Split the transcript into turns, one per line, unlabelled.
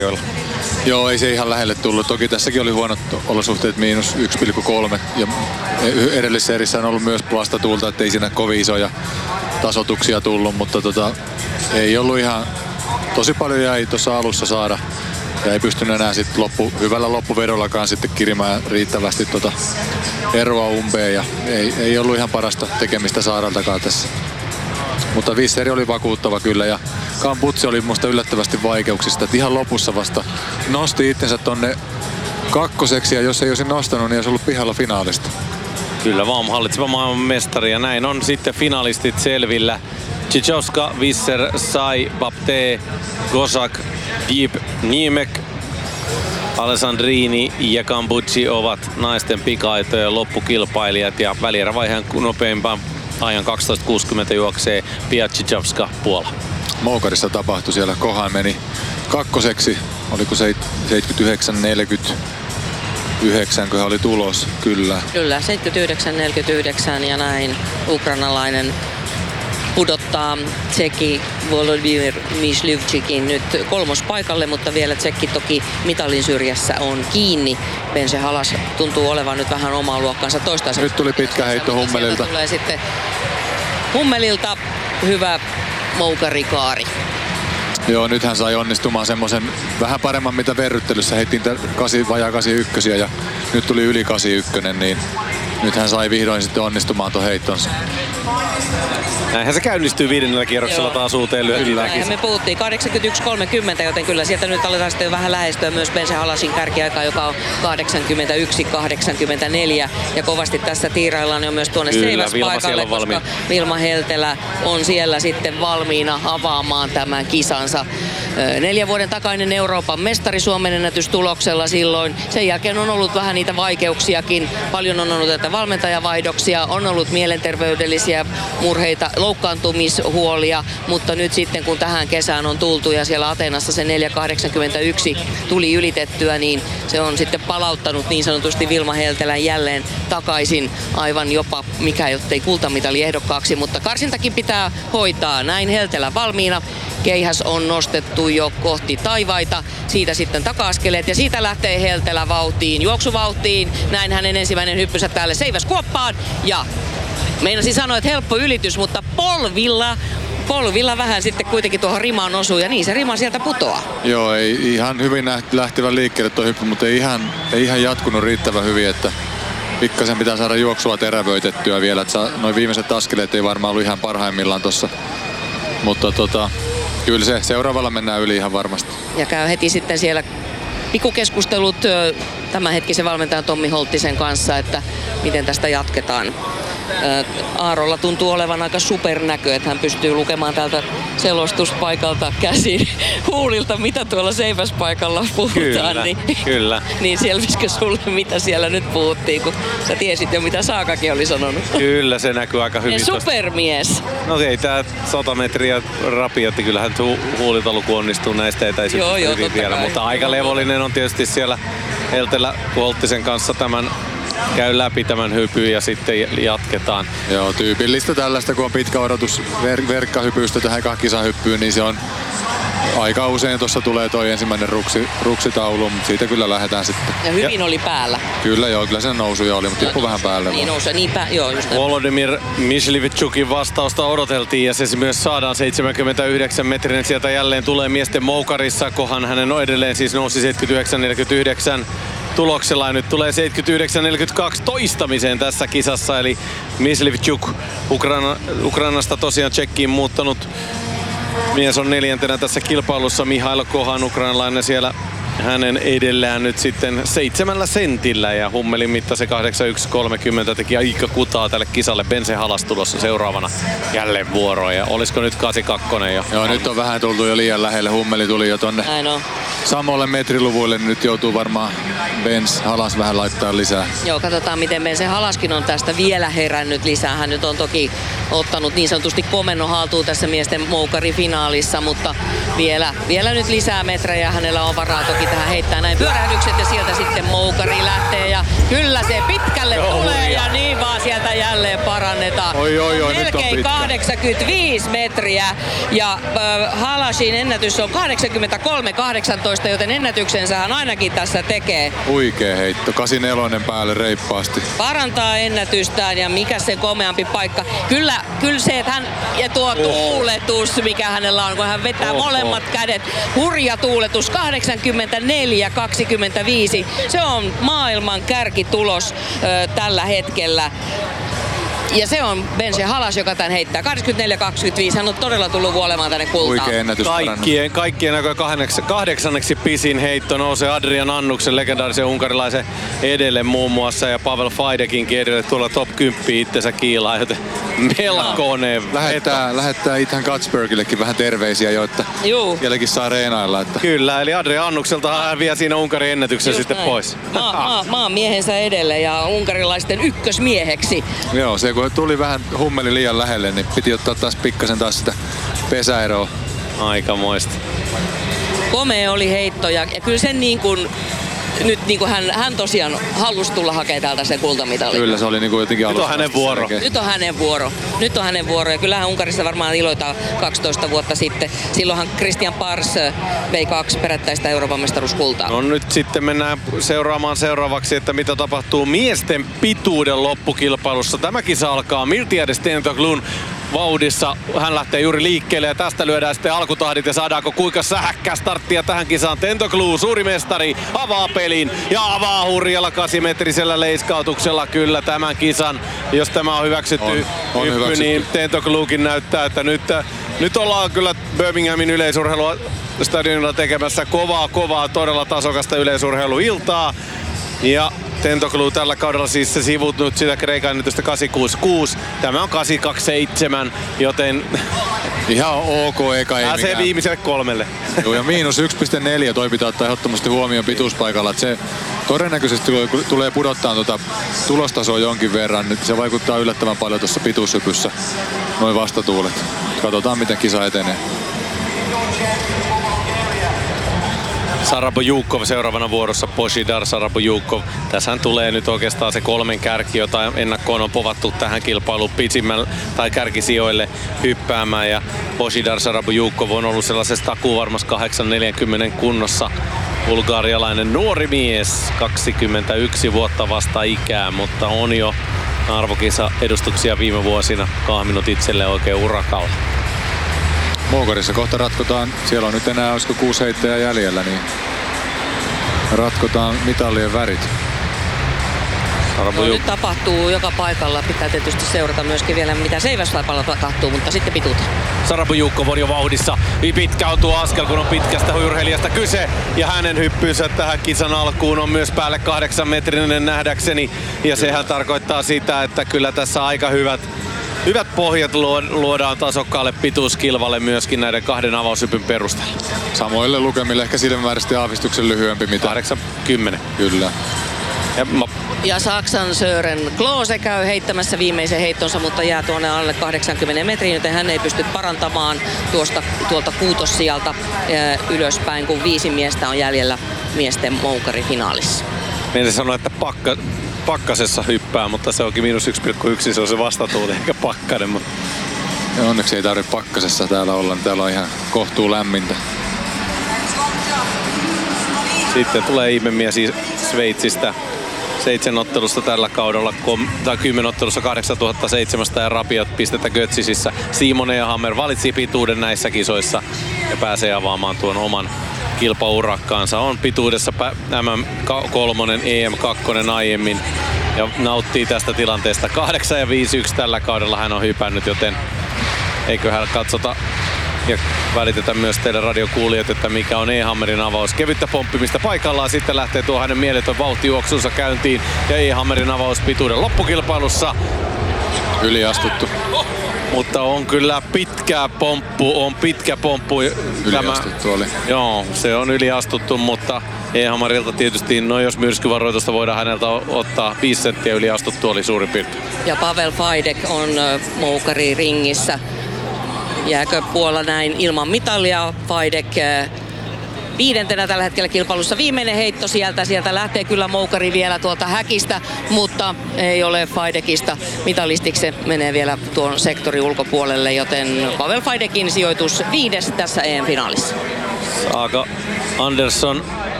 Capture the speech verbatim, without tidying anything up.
Joo, ei se ihan lähelle tullut. Toki tässäkin oli huonot olosuhteet, miinus yksi pilkku kolme. Ja edellisessä erissä on ollut myös vastatuulta, ettei siinä kovin isoja tasoituksia tullut, mutta tota, ei ollut ihan... Tosi paljon jäi tuossa alussa saada. Ja ei pystynyt enää sit loppu, hyvällä loppuvedollakaan sitten kirimään riittävästi tota eroa umpeen. Ja ei, ei ollut ihan parasta tekemistä Saaraltakaan tässä. Mutta Visseri oli vakuuttava kyllä ja Gambuzzi oli musta yllättävästi vaikeuksista. Et ihan lopussa vasta nosti itsensä tonne kakkoseksi ja jos ei olisi nostanut, niin olisi ollut pihalla finaalista.
Kyllä vaan, hallitseva maailman mestari ja näin on sitten finalistit selvillä. Cichowska, Visser, Sai, Baptiste, Gosak, Diep, Niemek, Alessandrini ja Gambuzzi ovat naisten pika-aitojen loppukilpailijat ja välierävaiheen nopeimpan ajan kaksitoista kuusikymmentä juoksee Pia Cichowska, Puola.
Moukarissa tapahtui siellä. Kohan meni kakkoseksi. Oliko seitsemänkymmentäyhdeksän neljäkymmentäyhdeksän, kun hän oli tulos? Kyllä.
Kyllä, seitsemänkymmentäyhdeksän neljäkymmentäyhdeksän ja näin ukrainalainen pudottaa tsekki Volodymyr Myslivčikin nyt kolmospaikalle, mutta vielä tsekki toki mitalin syrjässä on kiinni. Bence Halas tuntuu olevan nyt vähän omaa luokkansa toistaiseksi.
Nyt tuli pitkä heitto Hummelilta.
Tulee sitten Hummelilta hyvä moukarikaari.
Joo, nyt hän sai onnistumaan semmoisen vähän paremman mitä verryttelyssä. Heitin kasi, vajaa kahdeksankymmentäyksi ja nyt tuli yli kahdeksankymmentäyksi, niin nyt hän sai vihdoin sitten onnistumaan tuon heittonsa.
Näinhän se käynnistyy viidennellä kierroksella. Joo. Taas uuteen lyöntiin.
Näinhän me puhuttiin kahdeksankymmentäyksi kolmekymmentä, joten kyllä sieltä nyt aletaan sitten vähän lähestyä myös Bence Halasin kärkiaikaa, joka on kahdeksankymmentäyksi kahdeksankymmentäneljä. Ja kovasti tässä tiiraillaan jo myös tuonne seiväspaikalle, koska Vilma Heltelä on siellä sitten valmiina avaamaan tämän kisansa. Neljän vuoden takainen Euroopan mestari Suomen ennätystuloksella silloin. Sen jälkeen on ollut vähän niitä vaikeuksiakin. Paljon on ollut näitä valmentajavaihdoksia, on ollut mielenterveydellisiä murheita, loukkaantumishuolia, mutta nyt sitten kun tähän kesään on tultu ja siellä Ateenassa se neljä kahdeksankymmentäyksi tuli ylitettyä, niin se on sitten palauttanut niin sanotusti Vilma Heltelän jälleen takaisin aivan jopa mikä jottei kultamitali ehdokkaaksi, mutta karsintakin pitää hoitaa. Näin Heltelä valmiina. Keihäs on nostettu jo kohti taivaita, siitä sitten taka-askeleet ja siitä lähtee Heltelä vauhtiin, juoksuvauhtiin. Näin hänen ensimmäinen hyppysä täällä seiväskuoppaan ja meinasin sanoa, että helppo ylitys, mutta polvilla, polvilla vähän sitten kuitenkin tuohon rimaan osuu ja niin se rima sieltä putoaa.
Joo, ei ihan hyvin lähtevän liikkeelle tuo hyppy, mutta ei ihan, ei ihan jatkunut riittävän hyvin, että pikkasen pitää saada juoksua terävöitettyä vielä, että noin viimeiset askeleet ei varmaan ollut ihan parhaimmillaan tuossa, mutta tota, kyllä se seuraavalla mennään yli ihan varmasti. Ja
käy heti sitten siellä pikukeskustelut tämänhetkisen valmentajan Tommi Holttisen kanssa, että miten tästä jatketaan. Aarolla tuntuu olevan aika supernäkö, että hän pystyy lukemaan täältä selostuspaikalta käsin huulilta, mitä tuolla seiväspaikalla puhutaan.
Kyllä,
niin,
kyllä.
Niin selvisikö sulle, mitä siellä nyt puhuttiin, kun sä tiesit jo, mitä Saakakin oli sanonut?
Kyllä, se näkyy aika hyvin.
Supermies!
No ei tää sata metriä rapiotti, kyllähän hu- huulitaluku onnistuu näistä etäisyyksistä
joo,
hyvin vielä,
kai.
Mutta aika levollinen on tietysti siellä Heltelä Holttisen kanssa tämän käy läpi tämän hypyn ja sitten jatketaan.
Joo, tyypillistä tällaista, kun on pitkä odotus ver- verkkahypystä tähän kisahyppyyn, niin se on aika usein tuossa tulee toi ensimmäinen ruksi, ruksitaulu, mutta siitä kyllä lähdetään sitten.
Ja hyvin ja oli päällä.
Kyllä joo, kyllä sen nousuja oli, mutta tippui vähän päälle.
Niin nousu, niin pää, joo just
Volodymyr Myslivčikin vastausta odoteltiin ja se myös saadaan seitsemänkymmentäyhdeksän metrinen. Sieltä jälleen tulee miesten moukarissa, kohan hänen on edelleen siis nousi seitsemänkymmentäyhdeksän neljäkymmentäyhdeksän tuloksella ja nyt tulee seitsemänkymmentäyhdeksän neljäkymmentäkaksi toistamiseen tässä kisassa, eli Myslivčuk Ukraina, Ukrainasta tosiaan Tšekkiin muuttanut mies on neljäntenä tässä kilpailussa. Mihail Kohan, ukrainalainen siellä hänen edellään nyt sitten seitsemällä sentillä ja Hummelin mitta se kahdeksankymmentäyksi kolmekymmentä teki aika kutaa tälle kisalle. Bence Halas tulossa seuraavana jälleen vuoroon ja olisiko nyt kahdeksankymmentäkaksi jo?
Joo, nyt on vähän tultu jo liian lähelle. Hummeli tuli jo tonne samoille metriluvuille, niin nyt joutuu varmaan Bence Halas vähän laittaa lisää.
Joo, katsotaan miten Bence Halaskin on tästä vielä herännyt lisää. Hän nyt on toki ottanut niin sanotusti komennon haltuun tässä miesten moukarifinaalissa, mutta vielä, vielä nyt lisää metrejä. Hänellä on varaa toki tähän heittää näin pyörähdykset ja sieltä sitten moukari lähtee ja kyllä se pitkälle Joo, tulee ja. ja niin vaan sieltä jälleen parannetaan.
Oi, oi, oi,
melkein kahdeksankymmentäviisi metriä ja äh, Halasin ennätys on kahdeksankymmentäkolme kahdeksantoista. viisitoista, joten ennätyksensä hän ainakin tässä tekee.
Huikee heitto, kahdeksankymmentäneljä päälle reippaasti.
Parantaa ennätystään ja mikä se komeampi paikka. Kyllä, kyllä se, että hän, ja tuo tuuletus, mikä hänellä on, kun hän vetää
Oho.
molemmat kädet. Hurja tuuletus, kahdeksankymmentäneljä kaksikymmentäviisi. Se on maailman kärkitulos ö, tällä hetkellä. Ja se on Bense Halas, joka tän heittää. kahdeksankymmentäneljä kaksikymmentäviisi. Hän on todella tullut vuolemaan tänne kultaan.
Huikea ennätysparannus.
Kaikkien, kaikkien aikojen kahdeksan, kahdeksanneksi pisin heitto nousee Adrian Annuksen, legendaarisen unkarilaisen edelle muun muassa. Ja Pavel Faidekinkin edelle tuolla top kymmenen itsensä kiilaa, joten melkoinen
Lähettää, lähettää Ethan Katzbergillekin vähän terveisiä jo, että
Juu.
sielläkin saa reenailla. Että
Kyllä, eli Adrian Annukselta hän vie siinä Unkarin ennätyksen
Just
sitten
näin.
pois.
Maa, maa, maan miehensä edelle ja unkarilaisten ykkösmieheksi.
joo, se kun tuli vähän hummeli liian lähelle, niin piti ottaa taas pikkasen taas sitä pesäeroa.
Aikamoista.
Komea oli heitto ja, ja kyllä sen niin kuin, nyt niin kuin hän, hän tosiaan halusi tulla hakemaan täältä sen kultamitalin.
Kyllä se oli niinku jotenkin
Nyt on
alusta
hänen
asti
vuoro.
selkeä.
Nyt on hänen vuoro. Nyt on hänen vuoro. Ja kyllähän Unkarissa varmaan iloitaan kaksitoista vuotta sitten. Silloinhan Christian Pars vei kaksi perättäistä Euroopan mestaruuskultaa.
No nyt sitten mennään seuraamaan seuraavaksi, että mitä tapahtuu miesten pituuden loppukilpailussa. Tämä kisa alkaa Miltiades Tentoglun vauhdissa. Hän lähtee juuri liikkeelle ja tästä lyödään sitten alkutahdit ja saadaanko kuinka sähäkkää starttia tähän kisaan. Tentoglu, suuri mestari, avaa pelin ja avaa hurjalla kahdeksanmetrisellä leiskautuksella kyllä tämän kisan. Jos tämä on hyväksytty,
On, on
hyppy,
hyväksytty.
niin Tentoglukin näyttää, että nyt, nyt ollaan kyllä Birminghamin yleisurheilua stadionilla tekemässä kovaa, kovaa, todella tasokasta yleisurheiluiltaa. Ja Tentoglu tällä kaudella siis se sivuttanut sitä Kreikan ennätystä kahdeksan kuusikymmentäkuusi. Tämä on kahdeksan kaksikymmentäseitsemän, joten
Ihan ok eka ei
pääsee
mikään.
viimeiselle kolmelle.
Joo, ja miinus yksi pilkku neljä toi pitää ottaa ehdottomasti huomioon pituuspaikalla. Että se todennäköisesti tulee- tulee pudottaa tuota tulostasoa jonkin verran. Nyt se vaikuttaa yllättävän paljon tuossa pituushypyssä, noin vastatuulet. Katsotaan miten kisa etenee.
Sarabojukov seuraavana vuorossa, Božidar Sarabojukov. Tässähän tulee nyt oikeastaan se kolmen kärki, jota ennakkoon on povattu tähän kilpailuun pisimmälle tai kärkisijoille hyppäämään. Ja Božidar Sarabojukov on ollut sellaisessa takuuvarmassa kahdeksan neljäkymmentä kunnossa. Bulgarialainen nuori mies, kaksikymmentäyksi vuotta vasta ikää, mutta on jo arvokisa edustuksia viime vuosina kahminut itselleen oikein urakalla.
Moukarissa kohta ratkotaan, siellä on nyt enää olisiko kuusi heittäjää jäljellä, niin ratkotaan mitallien värit.
No, nyt tapahtuu joka paikalla. Pitää tietysti seurata myöskin vielä mitä seiväslaipalla tapahtuu, mutta sitten pituutta.
Sarabojukov on jo vauhdissa. Pitkä on tuo askel, kun on pitkästä urheilijasta kyse. Ja hänen hyppynsä tähän kisan alkuun on myös päälle kahdeksan metrinen nähdäkseni. Ja sehän tarkoittaa sitä, että kyllä tässä aika hyvät, hyvät pohjat luodaan tasokkaalle pituuskilvalle myöskin näiden kahden avaushypyn perusteella.
Samoille lukemille ehkä silmämääräisesti aavistuksen lyhyempi mitä.
kahdeksankymmentä.
Kyllä.
Ja mä
Ja Saksan Sören Klose käy heittämässä viimeisen heittonsa, mutta jää tuonne alle kahdeksankymmentä metriin, joten hän ei pysty parantamaan tuosta, tuolta kuutossijalta ylöspäin, kun viisi miestä on jäljellä miesten moukarifinaalissa.
en sano, että pakka, pakkasessa hyppää, mutta se onkin miinus yksi pilkku yksi, se on se vastatuuli eikä pakkanen. Mutta
ja onneksi ei tarvitse pakkasessa täällä olla, niin täällä on ihan kohtuu lämmintä.
sitten tulee ihmemies Sveitsistä. Seitsemän ottelusta tällä kaudella, tai kymmenen ottelussa kahdeksantuhattaseitsemänsataa ja rapiot pistettä Götzisissä. Simone ja Hammer valitsi pituuden näissä kisoissa ja pääsee avaamaan tuon oman kilpaurakkaansa. On pituudessa M M kolme, E M kaksi aiemmin ja nauttii tästä tilanteesta. kahdeksan ja viisi yksi tällä kaudella hän on hypännyt, joten eiköhän katsota ja välitetä myös teille radiokuulijat, että mikä on E-Hammerin avaus. Kevyttä pomppimista paikallaan, sitten lähtee tuo hänen mieletön vauhtijuoksunsa käyntiin. Ja E-Hammerin avaus pituuden loppukilpailussa.
Yliastuttu.
Mutta on kyllä pitkä pomppu, on pitkä pomppu.
Yliastuttu oli.
Joo, se on yliastuttu, mutta E-Hammerilta tietysti, no jos myrskyvaroitusta voidaan häneltä ottaa, viisi senttiä yliastuttu oli suurin piirtein.
Ja Pavel Fajdek on moukari ringissä. Jääkö Puola näin ilman mitalia? Fajdek viidentenä tällä hetkellä kilpailussa. Viimeinen heitto sieltä. Sieltä lähtee kyllä moukari vielä tuolta häkistä, mutta ei ole Fajdekista mitalistiksi. Se menee vielä tuon sektorin ulkopuolelle, joten Pavel Fajdekin sijoitus viides tässä E M-finaalissa.
Saga Andersson